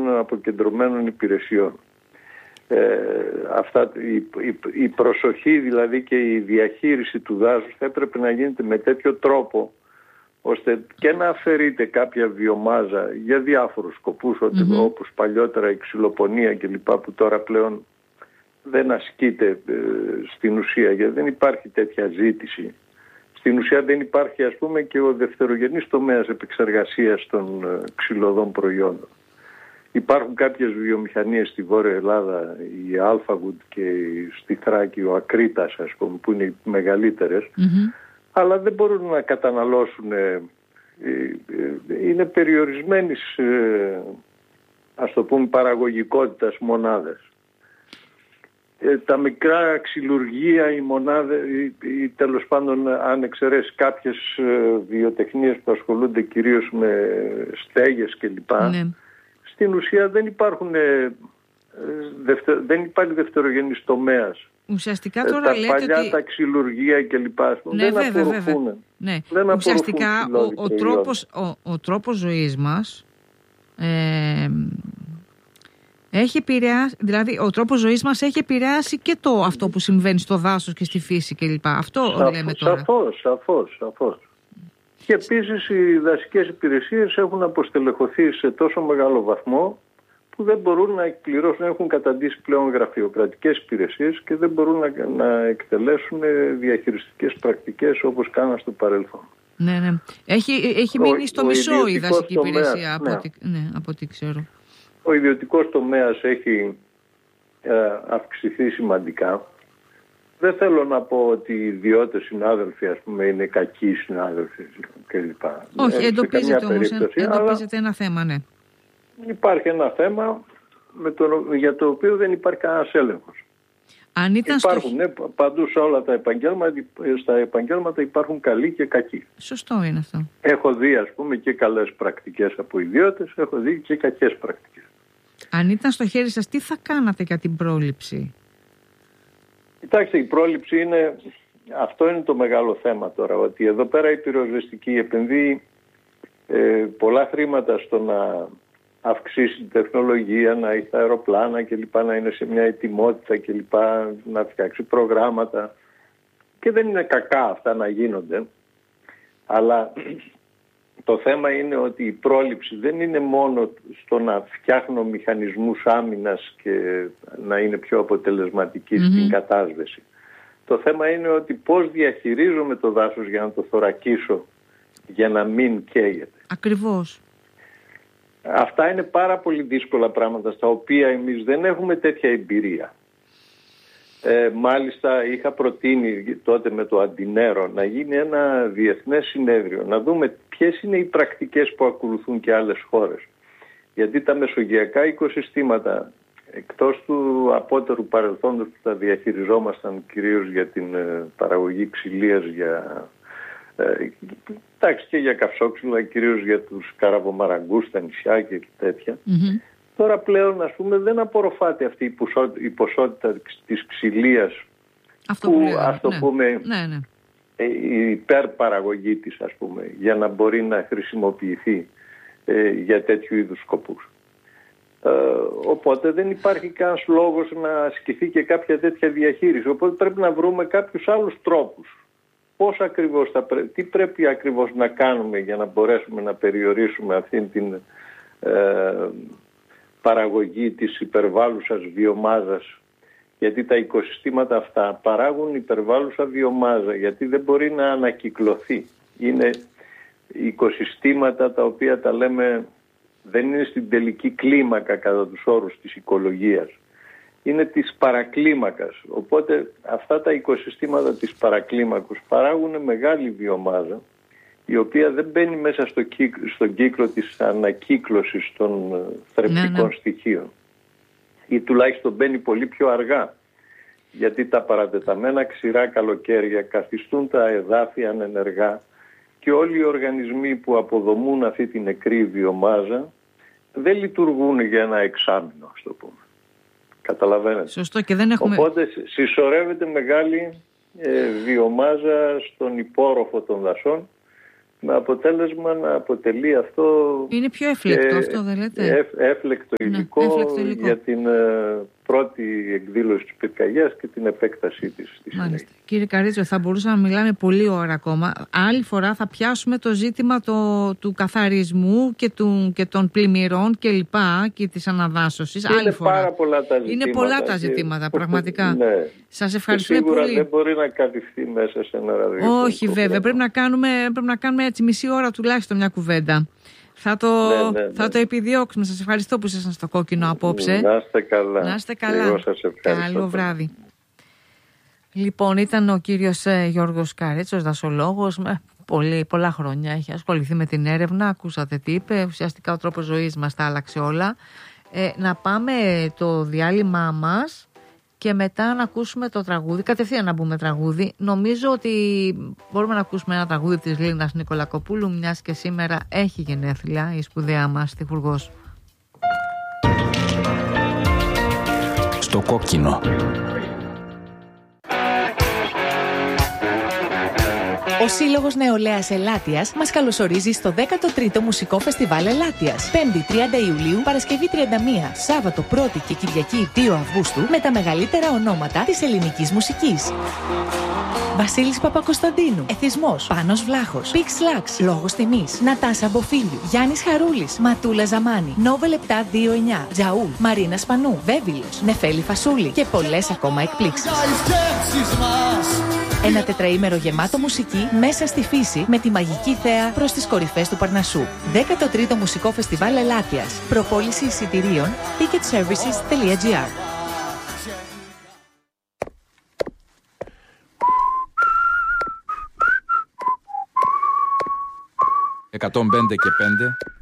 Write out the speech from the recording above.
ορισμένων αποκεντρωμένων υπηρεσιών. Η προσοχή δηλαδή και η διαχείριση του δάσους θα έπρεπε να γίνεται με τέτοιο τρόπο ώστε και να αφαιρείται κάποια βιομάζα για διάφορους σκοπούς, όπως παλιότερα η ξυλοπονία κλπ, που τώρα πλέον δεν ασκείται στην ουσία, γιατί δεν υπάρχει τέτοια ζήτηση. Στην ουσία δεν υπάρχει, ας πούμε, και ο δευτερογενής τομέας επεξεργασίας των ξυλωδών προϊόντων. Υπάρχουν κάποιες βιομηχανίες στη Βόρεια Ελλάδα, η Αλφαγουτ και στη Θράκη ο Ακρίτας, ας πούμε, που είναι οι μεγαλύτερες, αλλά δεν μπορούν να καταναλώσουν, είναι περιορισμένης, ας το πούμε, παραγωγικότητας μονάδες. Τα μικρά ξυλουργεία, οι μονάδες, ή τέλος πάντων αν εξαιρέσει κάποιες βιοτεχνίες που ασχολούνται κυρίως με στέγες κλπ. Ναι. Στην ουσία δεν υπάρχουν, δεν υπάρχει δευτερογενής τομέας. Ουσιαστικά τώρα τα λέτε παλιά, ότι... τα ξυλουργεία κλπ. Ναι, δεν απορροφούν. Ναι. Δεν ουσιαστικά ο τρόπος ζωής μας έχει επηρεάσει, δηλαδή ο τρόπος ζωής μας έχει επηρεάσει και αυτό που συμβαίνει στο δάσος και στη φύση κλπ. Αυτό λέμε τώρα. Σαφώς. Και επίσης οι δασικές υπηρεσίες έχουν αποστελεχωθεί σε τόσο μεγάλο βαθμό που δεν μπορούν να εκπληρώσουν, έχουν καταντήσει πλέον γραφειοκρατικές υπηρεσίες και δεν μπορούν να εκτελέσουν διαχειριστικές πρακτικές όπως κάναν στο παρελθόν. Ναι. Έχει μείνει στο μισό η δασική υπηρεσία από ό,τι ξέρω. Ο ιδιωτικός τομέας έχει αυξηθεί σημαντικά. Δεν θέλω να πω ότι οι ιδιώτες συνάδελφοι, ας πούμε, είναι κακοί συνάδελφοι κλπ. Όχι, εντοπίζεται ένα θέμα, ναι. Υπάρχει ένα θέμα για το οποίο δεν υπάρχει κανένας έλεγχος. Υπάρχουν παντού σε όλα τα επαγγέλματα υπάρχουν καλοί και κακοί. Σωστό είναι αυτό. Έχω δει, ας πούμε, και καλές πρακτικές από ιδιώτες, έχω δει και κακές πρακτικές. Αν ήταν στο χέρι σας, τι θα κάνατε για την πρόληψη? Κοιτάξτε, η πρόληψη αυτό είναι το μεγάλο θέμα τώρα, ότι εδώ πέρα η πυροσβεστική επενδύει πολλά χρήματα στο να αυξήσει την τεχνολογία, να έχει τα αεροπλάνα κλπ, να είναι σε μια ετοιμότητα κλπ, να φτιάξει προγράμματα, και δεν είναι κακά αυτά να γίνονται, αλλά το θέμα είναι ότι η πρόληψη δεν είναι μόνο στο να φτιάχνω μηχανισμούς άμυνας και να είναι πιο αποτελεσματική στην κατάσβεση. Το θέμα είναι ότι πώς διαχειρίζομαι το δάσος για να το θωρακίσω για να μην καίγεται. Ακριβώς. Αυτά είναι πάρα πολύ δύσκολα πράγματα στα οποία εμείς δεν έχουμε τέτοια εμπειρία. Μάλιστα είχα προτείνει τότε με το Αντινέρο να γίνει ένα διεθνές συνέδριο, να δούμε ποιες είναι οι πρακτικές που ακολουθούν και άλλες χώρες. Γιατί τα μεσογειακά οικοσυστήματα, εκτός του απότερου παρελθόντος που τα διαχειριζόμασταν κυρίως για την παραγωγή ξυλίας, και για καυσόξυλα, κυρίως για τους καραβομαραγκούς στα νησιά και τέτοια. Τώρα πλέον, ας πούμε, δεν απορροφάται αυτή η ποσότητα της ξυλίας η υπερπαραγωγή της, ας πούμε, για να μπορεί να χρησιμοποιηθεί για τέτοιου είδους σκοπούς. Οπότε δεν υπάρχει κανένας λόγος να ασκηθεί και κάποια τέτοια διαχείριση. Οπότε πρέπει να βρούμε κάποιους άλλους τρόπους. Τι πρέπει ακριβώς να κάνουμε για να μπορέσουμε να περιορίσουμε αυτήν την παραγωγή της υπερβάλλουσας βιομάζας, γιατί τα οικοσυστήματα αυτά παράγουν υπερβάλλουσα βιομάζα, γιατί δεν μπορεί να ανακυκλωθεί. Είναι οικοσυστήματα τα οποία τα λέμε δεν είναι στην τελική κλίμακα κατά τους όρους της οικολογίας. Είναι της παρακλίμακας. Οπότε αυτά τα οικοσυστήματα της παρακλίμακος παράγουν μεγάλη βιομάζα, η οποία δεν μπαίνει μέσα στον κύκλο της ανακύκλωσης των θρεπτικών στοιχείων. Ή τουλάχιστον μπαίνει πολύ πιο αργά. Γιατί τα παρατεταμένα ξηρά καλοκαίρια καθιστούν τα εδάφη ανενεργά και όλοι οι οργανισμοί που αποδομούν αυτή την νεκρή βιομάζα δεν λειτουργούν για ένα εξάμηνο, ας το πούμε. Καταλαβαίνετε. Σωστό, και δεν έχουμε... Οπότε συσσωρεύεται μεγάλη βιομάζα στον υπόρροφο των δασών, με αποτέλεσμα να αποτελεί αυτό... Είναι πιο έφλεκτο αυτό, δεν λέτε? Έφλεκτο υλικό, για την πρώτη εκδήλωση της πυρκαγιάς και την επέκτασή της. Μάλιστα. Κύριε Καρίτσο, θα μπορούσαμε να μιλάμε πολλή ώρα ακόμα. Άλλη φορά θα πιάσουμε το ζήτημα του καθαρισμού και των πλημμυρών και λοιπά και της αναδάσωσης. Είναι πάρα πολλά τα ζητήματα. Είναι πολλά τα ζητήματα, πραγματικά. Ναι. Σας ευχαριστούμε πολύ. Σίγουρα δεν μπορεί να καλυφθεί μέσα σε ένα ραδιοφωνικό. Όχι βέβαια, πρέπει να κάνουμε έτσι μισή ώρα τουλάχιστον μια κουβέντα. Θα το επιδιώξουμε. Σας ευχαριστώ που ήσασταν στο Κόκκινο απόψε. Να είστε καλά. Να είστε καλά. Εγώ σας ευχαριστώ. Καλό βράδυ. Λοιπόν, ήταν ο κύριος Γιώργος Καρέτσος, δασολόγος. Πολλά χρόνια έχει ασχοληθεί με την έρευνα. Ακούσατε τι είπε. Ουσιαστικά ο τρόπος ζωής μας τα άλλαξε όλα. Να πάμε το διάλειμμα μας και μετά να ακούσουμε το τραγούδι. Κατευθείαν να μπούμε τραγούδι. Νομίζω ότι μπορούμε να ακούσουμε ένα τραγούδι της Λίνας Νικολακοπούλου, μιας και σήμερα έχει γενέθλια η σπουδαία μας στιχουργός. Στο Κόκκινο. Ο Σύλλογος Νεολαίας Ελάττιας μας καλωσορίζει στο 13ο Μουσικό Φεστιβάλ Ελάττιας. 5η 30 Ιουλίου, Παρασκευή 31, Σάββατο 1η και Κυριακή 2 Αυγούστου με τα μεγαλύτερα ονόματα της ελληνικής μουσικής. Βασίλης Παπακοσταντίνου, Εθισμός, Πάνος Βλάχος, Πίξ Λάξ, Λόγος Τιμής, Νατάσα Μποφίλιου, Γιάννης Χαρούλης, Ματούλα Ζαμάνη, Νόβελ 729, Τζαούλ, Μαρίνα Σπανού, Βέβυλος, Νεφέλη Φασούλη και πολλές ακόμα εκπλήξεις. Ένα τετραήμερο γεμάτο μουσική μέσα στη φύση με τη μαγική θέα προς τις κορυφές του Παρνασσού. 13ο Μουσικό Φεστιβάλ Ελάττιας. Προπόληση εισιτηρίων ticketservices.gr. 105 και 5